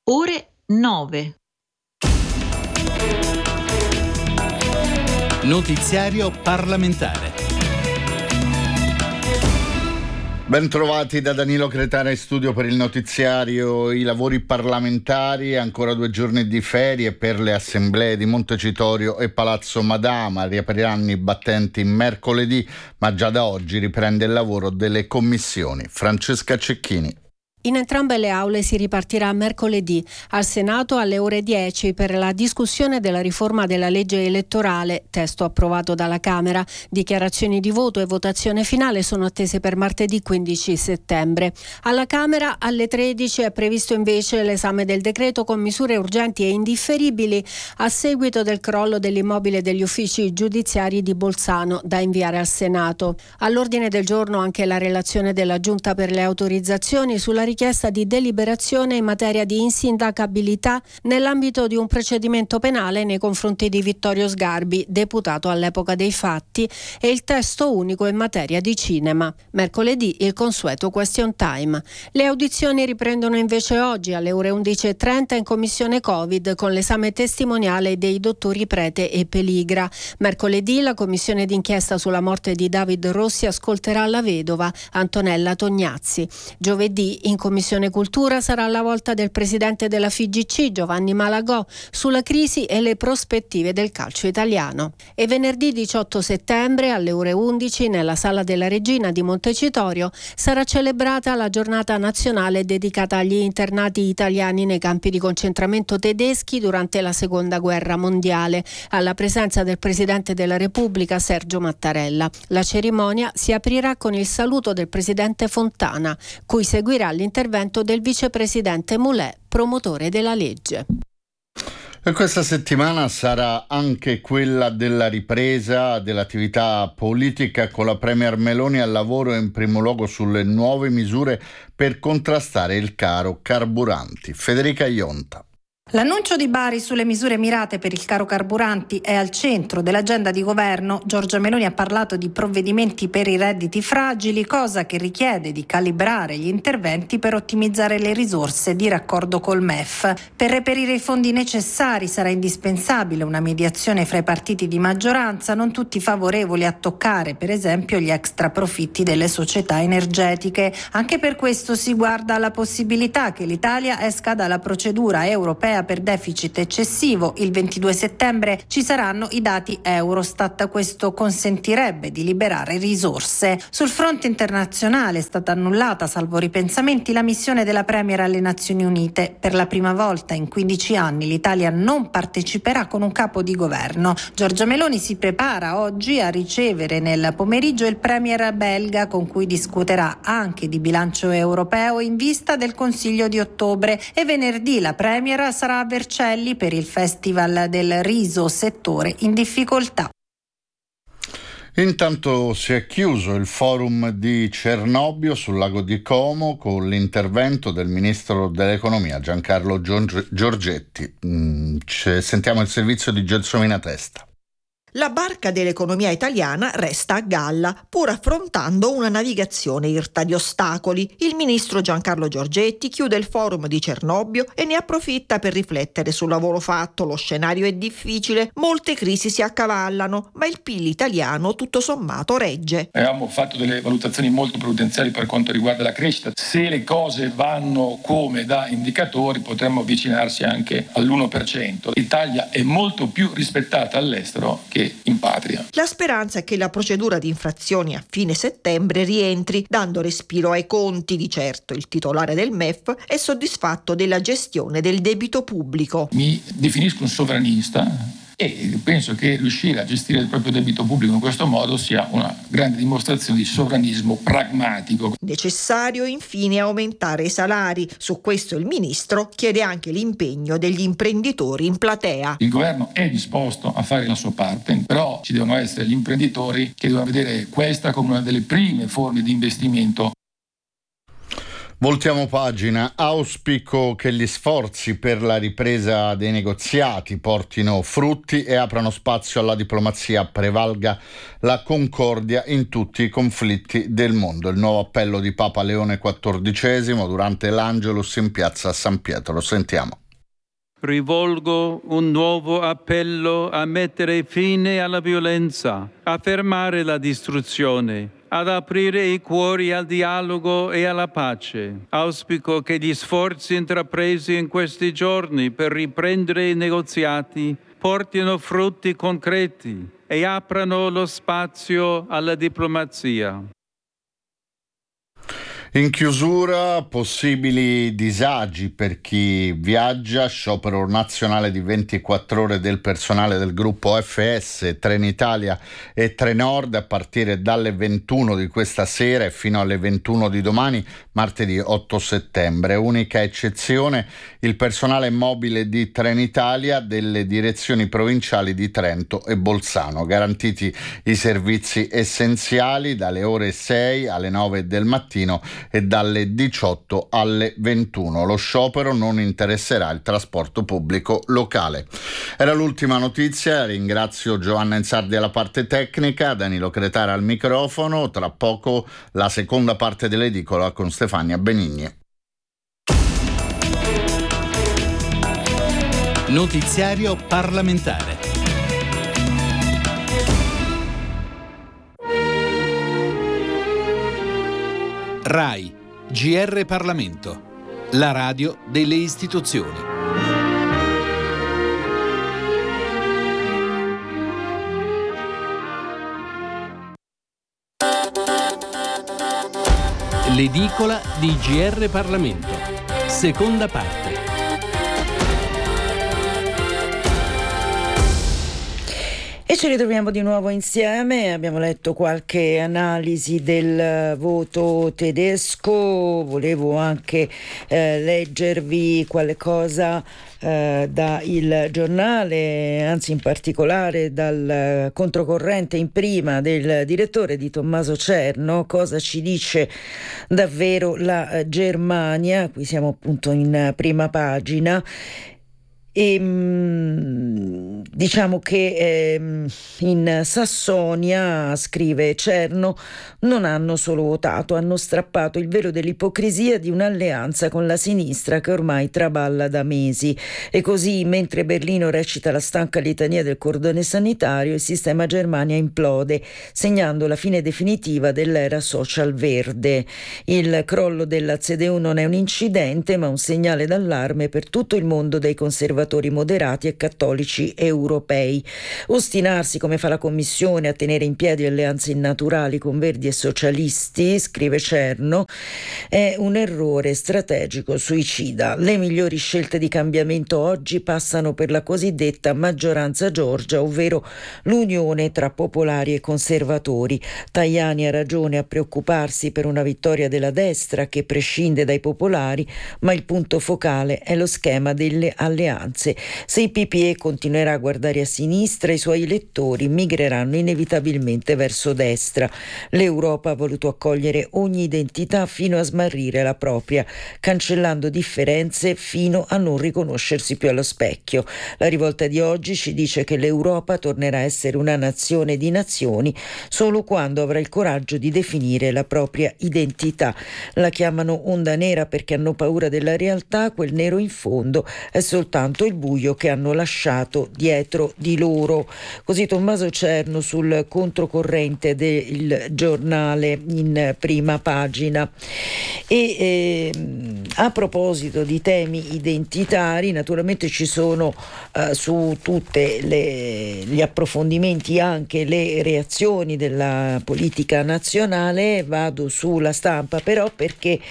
ore 9. Notiziario parlamentare. Ben trovati da Danilo Cretara in studio per il notiziario. I lavori parlamentari, ancora 2 giorni di ferie per le assemblee di Montecitorio e Palazzo Madama. Riapriranno i battenti mercoledì, ma già da oggi riprende il lavoro delle commissioni. Francesca Cecchini. In entrambe le aule si ripartirà mercoledì, al Senato alle ore 10 per la discussione della riforma della legge elettorale, testo approvato dalla Camera. Dichiarazioni di voto e votazione finale sono attese per martedì 15 settembre. Alla Camera alle 13 è previsto invece l'esame del decreto con misure urgenti e indifferibili a seguito del crollo dell'immobile degli uffici giudiziari di Bolzano, da inviare al Senato. All'ordine del giorno anche la relazione della Giunta per le autorizzazioni sulla richiesta di deliberazione in materia di insindacabilità nell'ambito di un procedimento penale nei confronti di Vittorio Sgarbi, deputato all'epoca dei fatti, e il testo unico in materia di cinema. Mercoledì il consueto question time. Le audizioni riprendono invece oggi alle ore 11:30 in commissione Covid con l'esame testimoniale dei dottori Prete e Peligra. Mercoledì la commissione d'inchiesta sulla morte di David Rossi ascolterà la vedova Antonella Tognazzi. Giovedì in Commissione Cultura sarà la volta del presidente della FIGC, Giovanni Malagò, sulla crisi e le prospettive del calcio italiano. E venerdì 18 settembre alle ore 11 nella Sala della Regina di Montecitorio sarà celebrata la giornata nazionale dedicata agli internati italiani nei campi di concentramento tedeschi durante la Seconda Guerra Mondiale, alla presenza del Presidente della Repubblica Sergio Mattarella. La cerimonia si aprirà con il saluto del Presidente Fontana, cui seguirà l'intervento del vicepresidente Mulè, promotore della legge. E questa settimana sarà anche quella della ripresa dell'attività politica, con la Premier Meloni al lavoro in primo luogo sulle nuove misure per contrastare il caro carburanti. Federica Ionta. L'annuncio di Bari sulle misure mirate per il caro carburanti è al centro dell'agenda di governo. Giorgia Meloni ha parlato di provvedimenti per i redditi fragili, cosa che richiede di calibrare gli interventi per ottimizzare le risorse di raccordo col MEF. Per reperire i fondi necessari sarà indispensabile una mediazione fra i partiti di maggioranza, non tutti favorevoli a toccare, per esempio, gli extra profitti delle società energetiche. Anche per questo si guarda alla possibilità che l'Italia esca dalla procedura europea per deficit eccessivo. Il 22 settembre ci saranno i dati Eurostat. Questo consentirebbe di liberare risorse. Sul fronte internazionale è stata annullata, salvo ripensamenti, la missione della Premier alle Nazioni Unite. Per la prima volta in 15 anni l'Italia non parteciperà con un capo di governo. Giorgia Meloni si prepara oggi a ricevere nel pomeriggio il Premier belga, con cui discuterà anche di bilancio europeo in vista del Consiglio di ottobre, e venerdì la Premier sarà a Vercelli per il Festival del riso, settore in difficoltà. Intanto si è chiuso il forum di Cernobbio sul lago di Como con l'intervento del ministro dell'economia Giancarlo Giorgetti. Sentiamo il servizio di Gelsomina Testa. La barca dell'economia italiana resta a galla, pur affrontando una navigazione irta di ostacoli. Il ministro Giancarlo Giorgetti chiude il forum di Cernobbio e ne approfitta per riflettere sul lavoro fatto. Lo scenario è difficile, molte crisi si accavallano, ma il PIL italiano tutto sommato regge. Abbiamo fatto delle valutazioni molto prudenziali per quanto riguarda la crescita. Se le cose vanno come da indicatori, potremmo avvicinarsi anche all'1%. L'Italia è molto più rispettata all'estero che in patria. La speranza è che la procedura di infrazione a fine settembre rientri, dando respiro ai conti. Di certo il titolare del MEF è soddisfatto della gestione del debito pubblico. Mi definisco un sovranista e penso che riuscire a gestire il proprio debito pubblico in questo modo sia una grande dimostrazione di sovranismo pragmatico. Necessario infine aumentare i salari. Su questo il ministro chiede anche l'impegno degli imprenditori in platea. Il governo è disposto a fare la sua parte, però ci devono essere gli imprenditori che devono vedere questa come una delle prime forme di investimento. Voltiamo pagina. Auspico che gli sforzi per la ripresa dei negoziati portino frutti e aprano spazio alla diplomazia, prevalga la concordia in tutti i conflitti del mondo. Il nuovo appello di Papa Leone XIV durante l'Angelus in piazza San Pietro. Sentiamo. Rivolgo un nuovo appello a mettere fine alla violenza, a fermare la distruzione, ad aprire i cuori al dialogo e alla pace. Auspico che gli sforzi intrapresi in questi giorni per riprendere i negoziati portino frutti concreti e aprano lo spazio alla diplomazia. In chiusura, possibili disagi per chi viaggia, sciopero nazionale di 24 ore del personale del gruppo FS, Trenitalia e Trenord a partire dalle 21 di questa sera e fino alle 21 di domani, martedì 8 settembre. Unica eccezione, il personale mobile di Trenitalia delle direzioni provinciali di Trento e Bolzano. Garantiti i servizi essenziali dalle ore 6 alle 9 del mattino e dalle 18 alle 21. Lo sciopero non interesserà il trasporto pubblico locale. Era l'ultima notizia, ringrazio Giovanna Ensardi alla parte tecnica, Danilo Cretara al microfono, tra poco la seconda parte dell'edicola con Stefania Benigni. Notiziario parlamentare. RAI, GR Parlamento, la radio delle istituzioni. L'edicola di GR Parlamento, seconda parte. E ci ritroviamo di nuovo insieme, abbiamo letto qualche analisi del voto tedesco, volevo anche leggervi qualche cosa da Il Giornale, anzi in particolare dal controcorrente in prima del direttore di Tommaso Cerno, cosa ci dice davvero la Germania, qui siamo appunto in prima pagina. E diciamo che in Sassonia, scrive Cerno, non hanno solo votato, hanno strappato il velo dell'ipocrisia di un'alleanza con la sinistra che ormai traballa da mesi. E così, mentre Berlino recita la stanca litania del cordone sanitario, il sistema Germania implode, segnando la fine definitiva dell'era social verde. Il crollo della CDU non è un incidente, ma un segnale d'allarme per tutto il mondo dei conservatori moderati e cattolici europei. Ostinarsi, come fa la Commissione, a tenere in piedi alleanze innaturali con verdi e socialisti, scrive Cerno, è un errore strategico suicida. Le migliori scelte di cambiamento oggi passano per la cosiddetta maggioranza Giorgia, ovvero l'unione tra popolari e conservatori. Tajani ha ragione a preoccuparsi per una vittoria della destra che prescinde dai popolari, ma il punto focale è lo schema delle alleanze. Se il PPE continuerà a guardare a sinistra, i suoi elettori migreranno inevitabilmente verso destra. L'Europa ha voluto accogliere ogni identità fino a smarrire la propria, cancellando differenze fino a non riconoscersi più allo specchio. La rivolta di oggi ci dice che l'Europa tornerà a essere una nazione di nazioni solo quando avrà il coraggio di definire la propria identità. La chiamano onda nera perché hanno paura della realtà, quel nero in fondo è soltanto il buio che hanno lasciato dietro di loro. Così Tommaso Cerno sul controcorrente del Giornale in prima pagina. E a proposito di temi identitari, naturalmente ci sono su tutte gli approfondimenti anche le reazioni della politica nazionale. Vado sulla Stampa però perché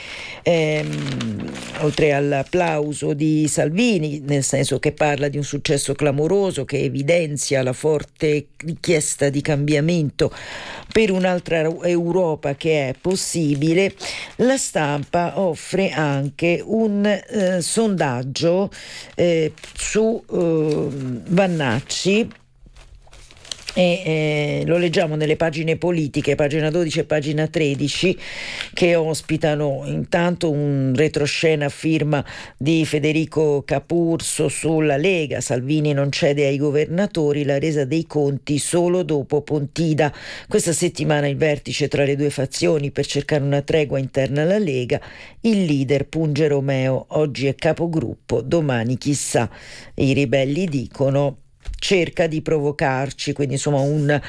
oltre all'applauso di Salvini, nel senso che parla di un successo clamoroso che evidenzia la forte richiesta di cambiamento per un'altra Europa che è possibile, la Stampa offre anche un sondaggio su Vannacci e lo leggiamo nelle pagine politiche, pagina 12 e pagina 13, che ospitano intanto un retroscena a firma di Federico Capurso sulla Lega. Salvini non cede ai governatori, la resa dei conti solo dopo Pontida. Questa settimana il vertice tra le due fazioni per cercare una tregua interna alla Lega. Il leader Punge Romeo oggi è capogruppo, domani chissà. I ribelli dicono cerca di provocarci, quindi insomma un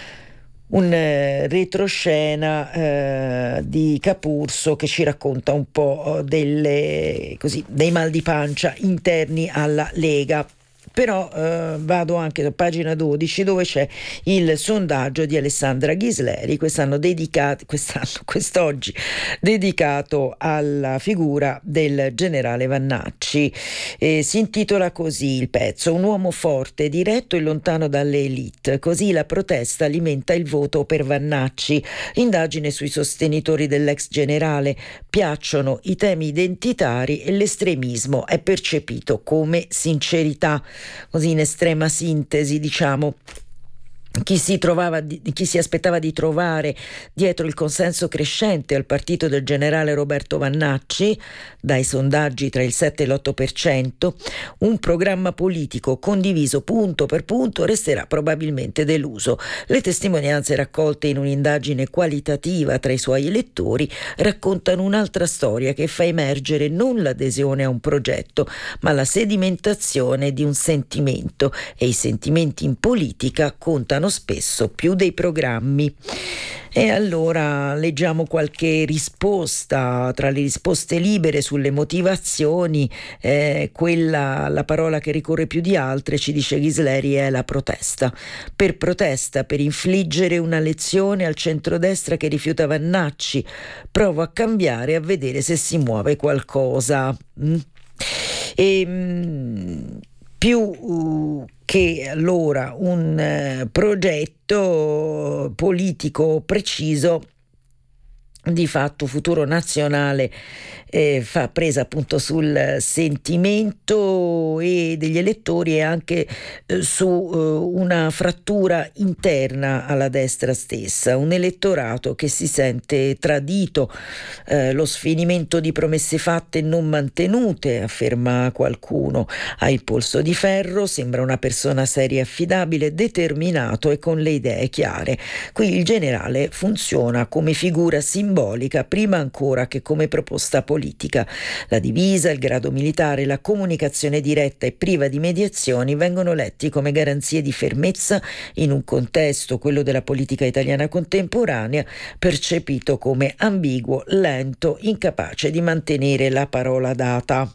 retroscena di Capurso che ci racconta un po' dei mal di pancia interni alla Lega. Però vado anche a pagina 12 dove c'è il sondaggio di Alessandra Ghisleri, quest'oggi dedicato alla figura del generale Vannacci. Si intitola così il pezzo: un uomo forte, diretto e lontano dalle elite, così la protesta alimenta il voto per Vannacci. Indagine sui sostenitori dell'ex generale, piacciono i temi identitari e l'estremismo è percepito come sincerità. Così in estrema sintesi, diciamo, chi si aspettava di trovare dietro il consenso crescente al partito del generale Roberto Vannacci, dai sondaggi tra il 7 e l'8%, un programma politico condiviso punto per punto, resterà probabilmente deluso. Le testimonianze raccolte in un'indagine qualitativa tra i suoi elettori raccontano un'altra storia che fa emergere non l'adesione a un progetto, ma la sedimentazione di un sentimento, e i sentimenti in politica contano spesso più dei programmi. E allora leggiamo qualche risposta. Tra le risposte libere sulle motivazioni, la parola che ricorre più di altre, ci dice Ghisleri, è la protesta. Per protesta, per infliggere una lezione al centrodestra che rifiuta Vannacci, provo a cambiare, a vedere se si muove qualcosa. Più che allora un progetto politico preciso, di fatto Futuro Nazionale fa presa appunto sul sentimento degli elettori e anche su una frattura interna alla destra stessa, un elettorato che si sente tradito, lo sfinimento di promesse fatte e non mantenute, afferma qualcuno. Ha il polso di ferro, sembra una persona seria e affidabile, determinato e con le idee chiare. Qui il generale funziona come figura simbolica prima ancora che come proposta politica. La divisa, il grado militare, la comunicazione diretta e priva di mediazioni vengono letti come garanzie di fermezza in un contesto, quello della politica italiana contemporanea, percepito come ambiguo, lento, incapace di mantenere la parola data.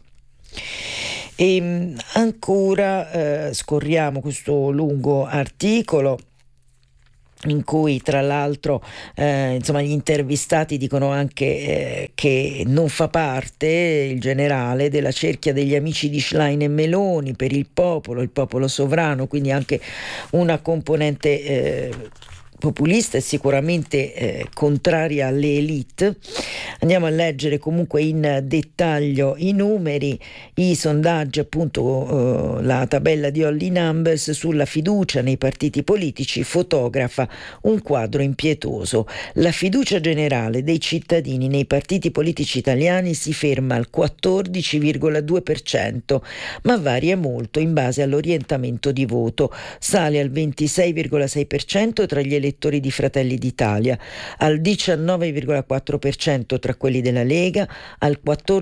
E ancora scorriamo questo lungo articolo in cui tra l'altro gli intervistati dicono anche che non fa parte il generale della cerchia degli amici di Schlein e Meloni per il popolo sovrano, quindi anche una componente populista e sicuramente contraria alle elite. Andiamo a leggere comunque in dettaglio i numeri, i sondaggi, appunto la tabella di Holly Numbers sulla fiducia nei partiti politici fotografa un quadro impietoso. La fiducia generale dei cittadini nei partiti politici italiani si ferma al 14,2%, ma varia molto in base all'orientamento di voto. Sale al 26,6% tra gli elettori di Fratelli d'Italia, al 19,4% tra quelli della Lega, al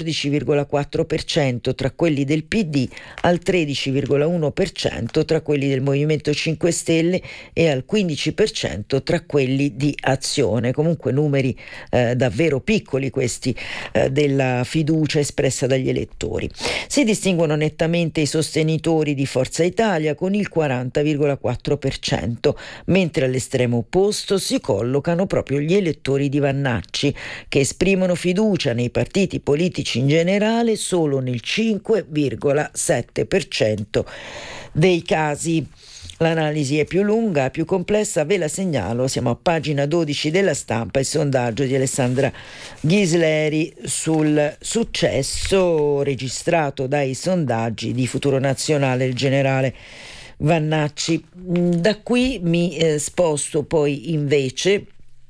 14,4% tra quelli del PD, al 13,1% tra quelli del Movimento 5 Stelle e al 15% tra quelli di Azione. Comunque numeri davvero piccoli questi della fiducia espressa dagli elettori. Si distinguono nettamente i sostenitori di Forza Italia con il 40,4%, mentre all'estremo opposto si collocano proprio gli elettori di Vannacci, che esprimono fiducia nei partiti politici in generale solo nel 5,7% dei casi. L'analisi è più lunga, più complessa, ve la segnalo, siamo a pagina 12 della Stampa, il sondaggio di Alessandra Ghisleri sul successo registrato dai sondaggi di Futuro Nazionale. Il generale Vannacci. Da qui mi sposto poi invece,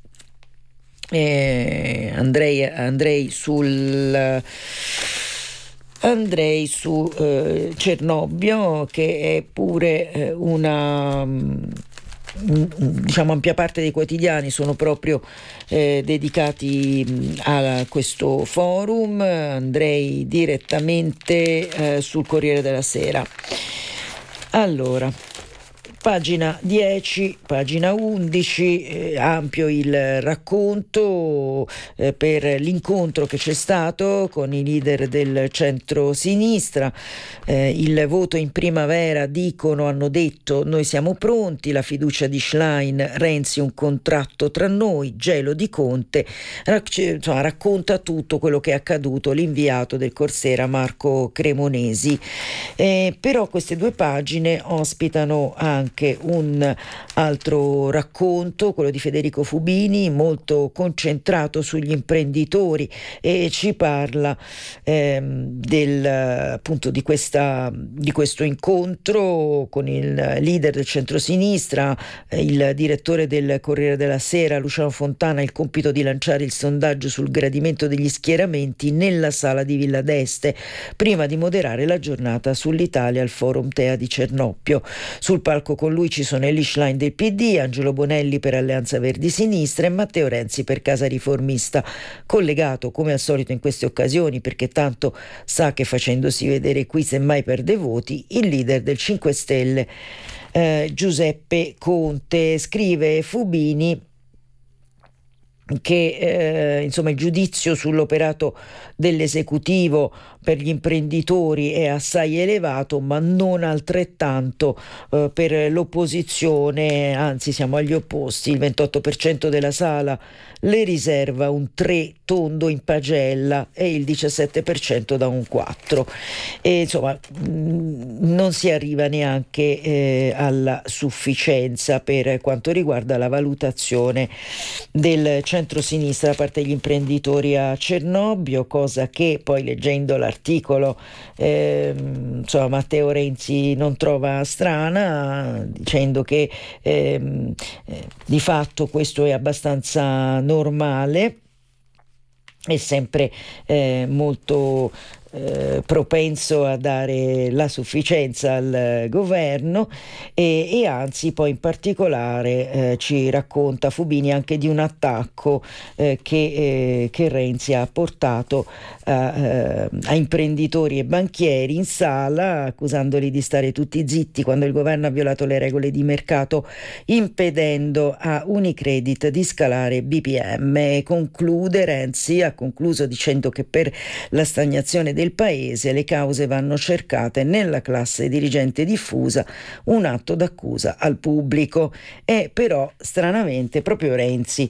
andrei su Cernobbio, che è pure diciamo ampia parte dei quotidiani sono proprio dedicati a questo forum. Andrei direttamente sul Corriere della Sera. Allora, pagina 10, pagina 11, ampio il racconto per l'incontro che c'è stato con i leader del centro-sinistra. Il voto in primavera, hanno detto noi siamo pronti, la fiducia di Schlein, Renzi un contratto tra noi, gelo di Conte, racconta tutto quello che è accaduto l'inviato del Corsera Marco Cremonesi. Però queste due pagine ospitano anche un altro racconto, quello di Federico Fubini, molto concentrato sugli imprenditori, e ci parla appunto di questo incontro con il leader del centrosinistra, il direttore del Corriere della Sera Luciano Fontana, il compito di lanciare il sondaggio sul gradimento degli schieramenti nella sala di Villa d'Este prima di moderare la giornata sull'Italia al Forum Tea di Cernobbio. Sul palco con lui ci sono Eli Schlein del PD, Angelo Bonelli per Alleanza Verdi Sinistra e Matteo Renzi per Casa Riformista, collegato come al solito in queste occasioni, perché tanto sa che facendosi vedere qui semmai perde voti, il leader del 5 Stelle Giuseppe Conte. Scrive Fubini che insomma il giudizio sull'operato dell'esecutivo per gli imprenditori è assai elevato, ma non altrettanto per l'opposizione, anzi siamo agli opposti. Il 28% della sala le riserva un 3 tondo in pagella e il 17% da un 4, e insomma non si arriva neanche alla sufficienza per quanto riguarda la valutazione del centro-sinistra da parte degli imprenditori a Cernobbio, cosa che poi leggendo l'articolo insomma Matteo Renzi non trova strana, dicendo che di fatto questo è abbastanza normale, è sempre molto propenso a dare la sufficienza al governo, e anzi poi in particolare ci racconta Fubini anche di un attacco che Renzi ha portato a imprenditori e banchieri in sala, accusandoli di stare tutti zitti quando il governo ha violato le regole di mercato, impedendo a Unicredit di scalare BPM. E Renzi ha concluso dicendo che per la stagnazione del paese le cause vanno cercate nella classe dirigente diffusa, un atto d'accusa al pubblico. E però stranamente proprio Renzi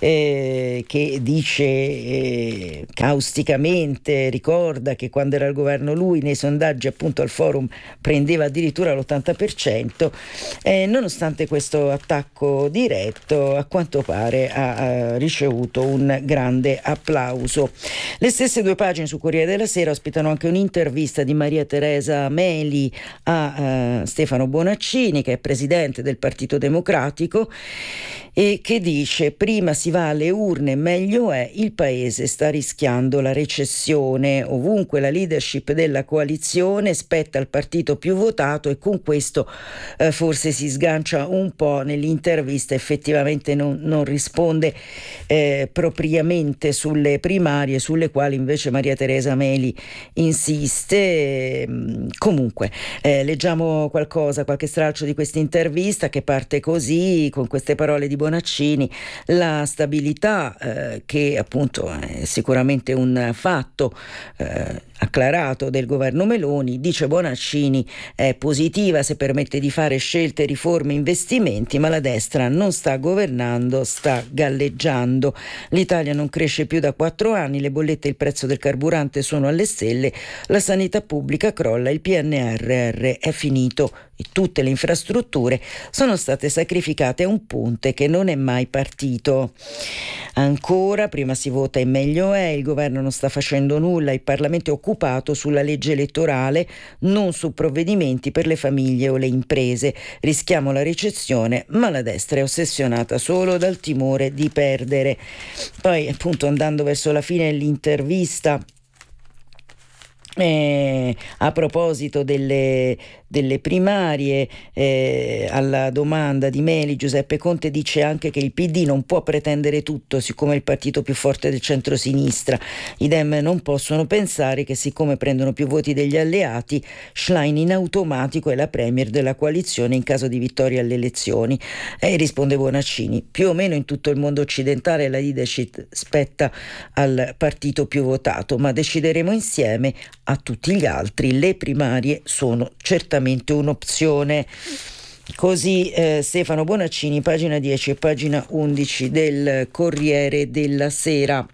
che dice causticamente, ricorda che quando era al governo lui nei sondaggi appunto al forum prendeva addirittura l'80%, nonostante questo attacco diretto a quanto pare ha ricevuto un grande applauso. Le stesse due pagine su Corriere della Sera ospitano anche un'intervista di Maria Teresa Meli a Stefano Bonaccini, che è presidente del Partito Democratico, e che dice: prima si va alle urne meglio è, il paese sta rischiando la recessione, ovunque la leadership della coalizione spetta al partito più votato, e con questo forse si sgancia un po' nell'intervista, effettivamente non risponde propriamente sulle primarie, sulle quali invece Maria Teresa Meli insiste. Comunque leggiamo qualche stralcio di questa intervista, che parte così, con queste parole di Bonaccini: la stabilità che appunto è sicuramente un fatto acclarato del governo Meloni, dice Bonaccini, è positiva se permette di fare scelte, riforme, investimenti, ma la destra non sta governando, sta galleggiando. L'Italia non cresce più da 4 anni, le bollette e il prezzo del carburante sono alle stelle, Stelle, la sanità pubblica crolla, il PNRR è finito e tutte le infrastrutture sono state sacrificate a un ponte che non è mai partito. Ancora, prima si vota e meglio è, il governo non sta facendo nulla, il Parlamento è occupato sulla legge elettorale, non su provvedimenti per le famiglie o le imprese. Rischiamo la recessione, ma la destra è ossessionata solo dal timore di perdere. Poi, appunto, andando verso la fine dell'intervista, a proposito delle primarie, alla domanda di Meli, Giuseppe Conte dice anche che il PD non può pretendere tutto, siccome è il partito più forte del centrosinistra. I Dem non possono pensare che siccome prendono più voti degli alleati, Schlein in automatico è la premier della coalizione in caso di vittoria alle elezioni. Risponde Bonaccini, più o meno in tutto il mondo occidentale la leadership spetta al partito più votato, ma decideremo insieme a tutti gli altri. Le primarie sono certamente un'opzione. Così Stefano Bonaccini, pagina 10 e pagina 11 del Corriere della Sera.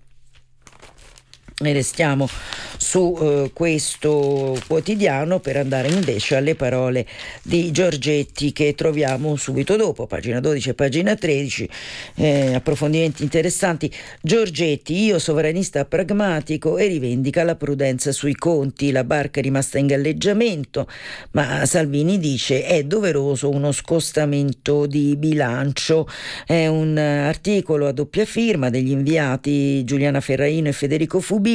E restiamo su questo quotidiano per andare invece alle parole di Giorgetti che troviamo subito dopo, pagina 12 e pagina 13, approfondimenti interessanti. Giorgetti, io sovranista pragmatico, e rivendica la prudenza sui conti, la barca è rimasta in galleggiamento, ma Salvini dice è doveroso uno scostamento di bilancio. È un articolo a doppia firma degli inviati Giuliana Ferraino e Federico Fubini.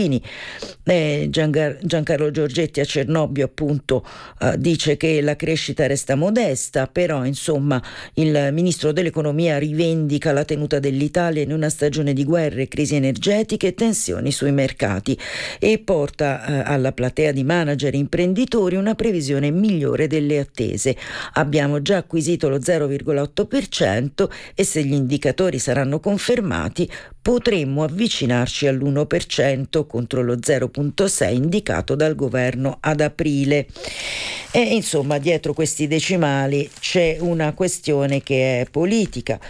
Giancarlo Giorgetti a Cernobbio appunto dice che la crescita resta modesta, però insomma il ministro dell'economia rivendica la tenuta dell'Italia in una stagione di guerre, crisi energetiche e tensioni sui mercati, e porta alla platea di manager e imprenditori una previsione migliore delle attese. Abbiamo già acquisito lo 0,8% e se gli indicatori saranno confermati potremmo avvicinarci all'1% contro lo 0,6 indicato dal governo ad aprile. E insomma, dietro questi decimali c'è una questione che è politica.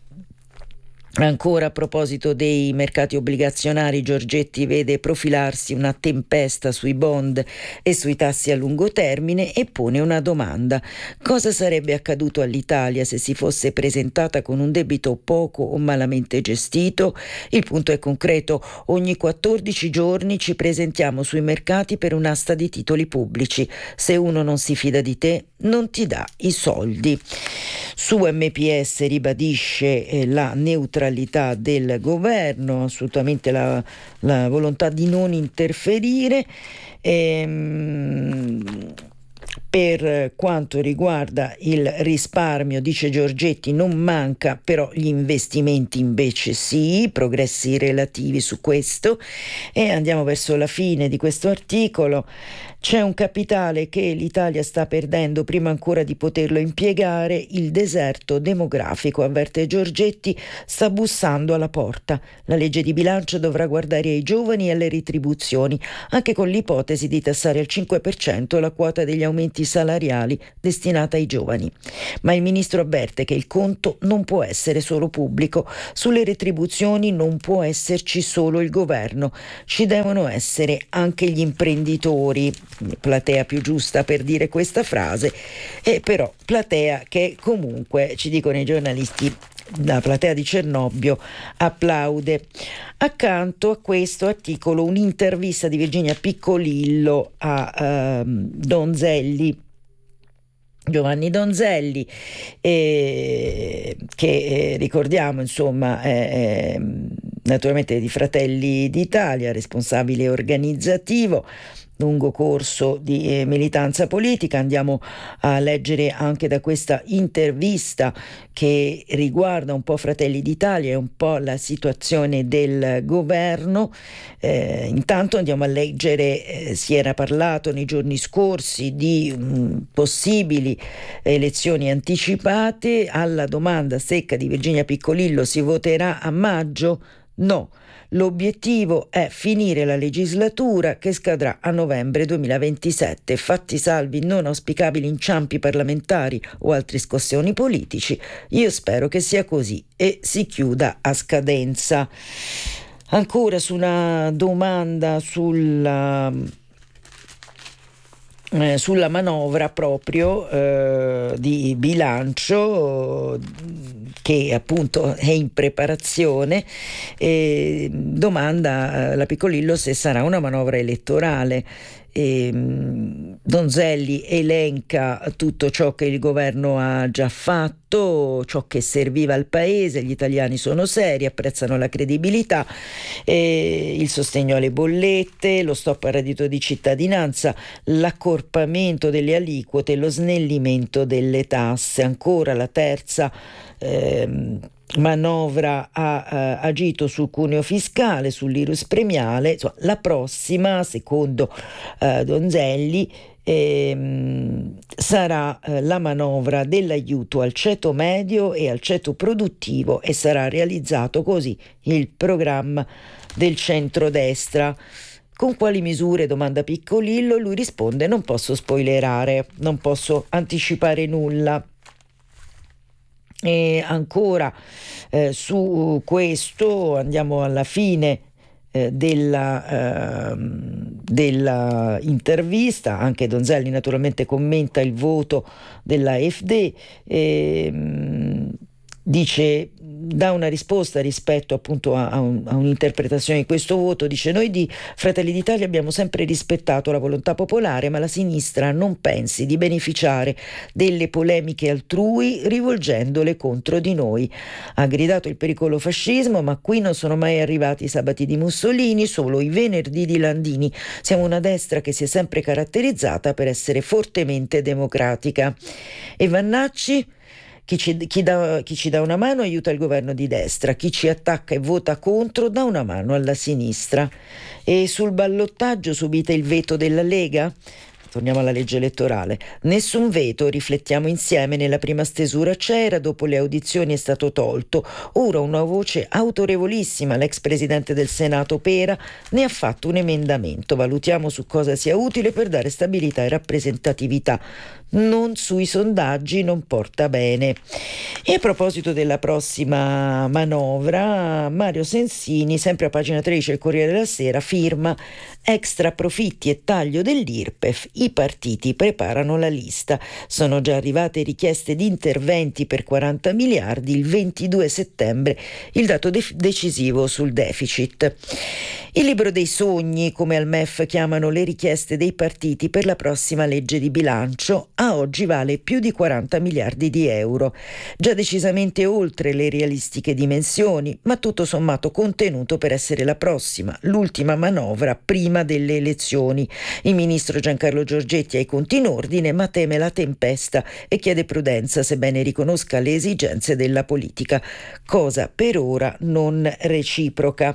Ancora a proposito dei mercati obbligazionari, Giorgetti vede profilarsi una tempesta sui bond e sui tassi a lungo termine e pone una domanda: cosa sarebbe accaduto all'Italia se si fosse presentata con un debito poco o malamente gestito? Il punto è concreto: ogni 14 giorni ci presentiamo sui mercati per un'asta di titoli pubblici. Se uno non si fida di te, non ti dà i soldi. Su MPS ribadisce la neutralità del governo, assolutamente la volontà di non interferire. Per quanto riguarda il risparmio, dice Giorgetti, non manca, però gli investimenti invece sì, progressi relativi su questo. E andiamo verso la fine di questo articolo. C'è un capitale che l'Italia sta perdendo prima ancora di poterlo impiegare, il deserto demografico, avverte Giorgetti, sta bussando alla porta. La legge di bilancio dovrà guardare ai giovani e alle retribuzioni, anche con l'ipotesi di tassare al 5% la quota degli aumenti salariali destinata ai giovani. Ma il ministro avverte che il conto non può essere solo pubblico, sulle retribuzioni non può esserci solo il governo, ci devono essere anche gli imprenditori. Platea più giusta per dire questa frase, e però platea che comunque, ci dicono i giornalisti, la platea di Cernobbio applaude. Accanto a questo articolo un'intervista di Virginia Piccolillo a Giovanni Donzelli, che ricordiamo insomma è naturalmente di Fratelli d'Italia, responsabile organizzativo, lungo corso di militanza politica. Andiamo a leggere anche da questa intervista che riguarda un po' Fratelli d'Italia e un po' la situazione del governo. Intanto andiamo a leggere, si era parlato nei giorni scorsi di possibili elezioni anticipate. Alla domanda secca di Virginia Piccolillo: si voterà a maggio? No. L'obiettivo è finire la legislatura che scadrà a novembre 2027, fatti salvi non auspicabili inciampi parlamentari o altri scossoni politici. Io spero che sia così e si chiuda a scadenza. Ancora su una domanda sulla sulla manovra proprio di bilancio che appunto è in preparazione, domanda la Piccolillo se sarà una manovra elettorale. Donzelli elenca tutto ciò che il governo ha già fatto, ciò che serviva al paese. Gli italiani sono seri, apprezzano la credibilità, il sostegno alle bollette, lo stop al reddito di cittadinanza, l'accorpamento delle aliquote, lo snellimento delle tasse. Ancora la terza manovra ha agito sul cuneo fiscale, sull'IRUS premiale. Insomma, la prossima, secondo Donzelli, sarà la manovra dell'aiuto al ceto medio e al ceto produttivo, e sarà realizzato così il programma del centrodestra. Con quali misure? Domanda Piccolillo. Lui risponde: non posso spoilerare, non posso anticipare nulla. E ancora su questo andiamo alla fine della intervista. Anche Donzelli naturalmente commenta il voto della AfD, dice, dà una risposta rispetto appunto a un'interpretazione di questo voto. Dice: noi di Fratelli d'Italia abbiamo sempre rispettato la volontà popolare, ma la sinistra non pensi di beneficiare delle polemiche altrui rivolgendole contro di noi. Ha gridato il pericolo fascismo, ma qui non sono mai arrivati i sabati di Mussolini, solo i venerdì di Landini. Siamo una destra che si è sempre caratterizzata per essere fortemente democratica. E Vannacci: chi ci dà una mano aiuta il governo di destra, chi ci attacca e vota contro dà una mano alla sinistra. E sul ballottaggio subite il veto della Lega? Torniamo alla legge elettorale. Nessun veto, riflettiamo insieme, nella prima stesura c'era, dopo le audizioni è stato tolto. Ora una voce autorevolissima, l'ex presidente del Senato Pera, ne ha fatto un emendamento. Valutiamo su cosa sia utile per dare stabilità e rappresentatività. Non sui sondaggi, non porta bene. E a proposito della prossima manovra, Mario Sensini, sempre a pagina 13 del Corriere della Sera, firma: extra profitti e taglio dell'IRPEF, i partiti preparano la lista. Sono già arrivate richieste di interventi per 40 miliardi, il 22 settembre il dato decisivo sul deficit. Il libro dei sogni, come al MEF chiamano le richieste dei partiti per la prossima legge di bilancio, a oggi vale più di 40 miliardi di euro, già decisamente oltre le realistiche dimensioni, ma tutto sommato contenuto per essere la prossima, l'ultima manovra prima delle elezioni. Il ministro Giancarlo Giorgetti ha i conti in ordine, ma teme la tempesta e chiede prudenza, sebbene riconosca le esigenze della politica, cosa per ora non reciproca.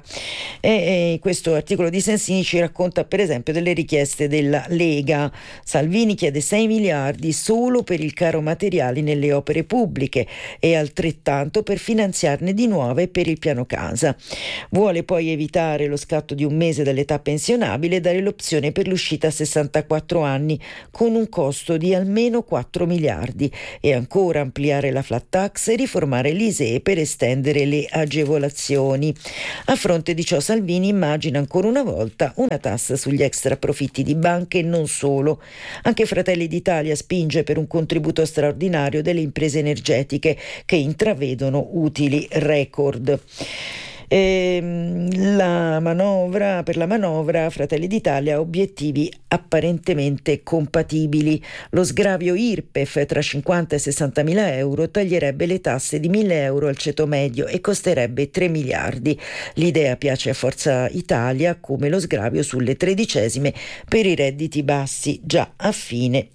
Questo articolo di Sensini ci racconta per esempio delle richieste della Lega. Salvini chiede 6 miliardi solo per il caro materiali nelle opere pubbliche e altrettanto per finanziarne di nuove per il piano casa. Vuole poi evitare lo scatto di un mese dall'età pensionabile e dare l'opzione per l'uscita a 64 anni con un costo di almeno 4 miliardi e ancora ampliare la flat tax e riformare l'ISEE per estendere le agevolazioni. A fronte di ciò Salvini immagina ancora una volta una tassa sugli extra profitti di banche e non solo. Anche Fratelli d'Italia spinge per un contributo straordinario delle imprese energetiche che intravedono utili record. Per la manovra Fratelli d'Italia ha obiettivi apparentemente compatibili. Lo sgravio IRPEF tra 50 e 60 mila euro taglierebbe le tasse di 1.000 euro al ceto medio e costerebbe 3 miliardi. L'idea piace a Forza Italia, come lo sgravio sulle tredicesime per i redditi bassi già a fine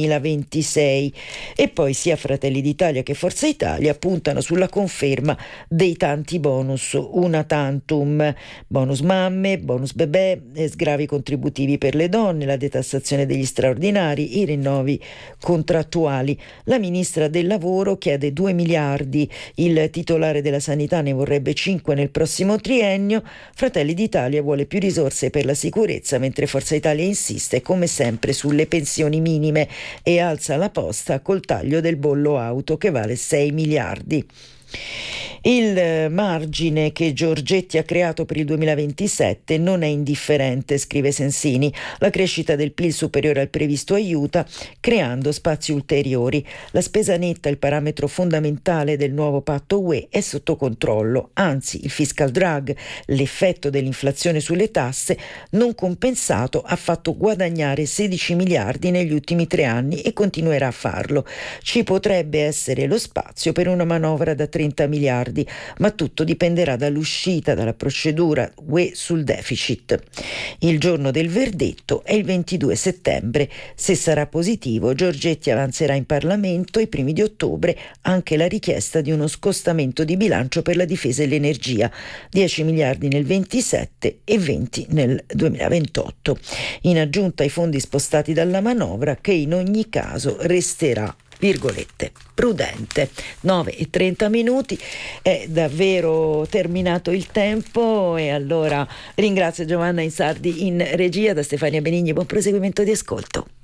2026. E poi sia Fratelli d'Italia che Forza Italia puntano sulla conferma dei tanti bonus una tantum, bonus mamme, bonus bebè, sgravi contributivi per le donne, la detassazione degli straordinari, i rinnovi contrattuali. La ministra del lavoro chiede 2 miliardi, il titolare della sanità ne vorrebbe 5 nel prossimo triennio. Fratelli d'Italia vuole più risorse per la sicurezza, mentre Forza Italia insiste come sempre sulle pensioni minime e alza la posta col taglio del bollo auto che vale 6 miliardi. Il margine che Giorgetti ha creato per il 2027 non è indifferente, scrive Sensini. La crescita del PIL superiore al previsto aiuta, creando spazi ulteriori. La spesa netta, il parametro fondamentale del nuovo patto UE, è sotto controllo. Anzi, il fiscal drag, l'effetto dell'inflazione sulle tasse, non compensato, ha fatto guadagnare 16 miliardi negli ultimi 3 anni e continuerà a farlo. Ci potrebbe essere lo spazio per una manovra da 30 miliardi, ma tutto dipenderà dall'uscita dalla procedura UE sul deficit. Il giorno del verdetto è il 22 settembre. Se sarà positivo, Giorgetti avanzerà in Parlamento i primi di ottobre anche la richiesta di uno scostamento di bilancio per la difesa e l'energia, 10 miliardi nel 27 e 20 nel 2028. In aggiunta ai fondi spostati dalla manovra, che in ogni caso resterà virgolette prudente. 9:30, è davvero terminato il tempo e allora ringrazio Giovanna Insardi in regia. Da Stefania Benigni, buon proseguimento di ascolto.